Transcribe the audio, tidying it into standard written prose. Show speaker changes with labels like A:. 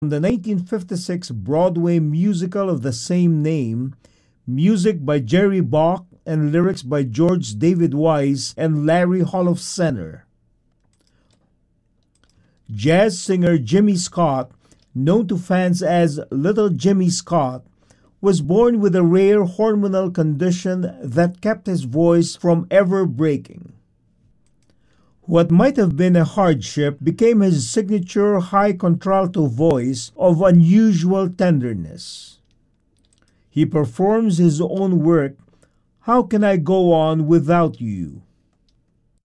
A: the 1956 Broadway musical of the same name, music by Jerry Bock and lyrics by George David Wise and Larry Holofcener. Jazz singer Jimmy Scott, known to fans as Little Jimmy Scott, was born with a rare hormonal condition that kept his voice from ever breaking. What might have been a hardship became his signature high contralto voice of unusual tenderness. He performs his own work, How Can I Go On Without You?